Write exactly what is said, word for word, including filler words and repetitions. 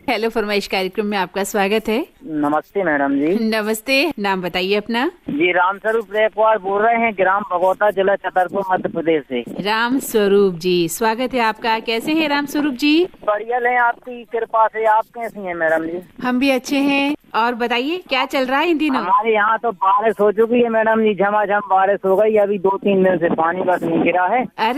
Hello फरमाइश कार्यक्रम में आपका स्वागत है। नमस्ते मैडम जी। नमस्ते, नाम बताइए अपना। जी राम स्वरूप रेकवार बोल रहे हैं, ग्राम भगोता, जिला छतरपुर, मध्य प्रदेश से। राम स्वरूप जी, स्वागत है आपका। कैसे हैं राम स्वरूप जी? बढ़िया है, आपकी कृपा से। आप कैसी हैं मैडम जी? हम भी अच्छे हैं। और बताइए क्या चल रहा है इन दिनों? हमारे यहाँ तो बारिश हो चुकी है मैडम जी, झमाझम बारिश हो गई। अभी दो तीन दिन से पानी बस नहीं गिरा है। अरे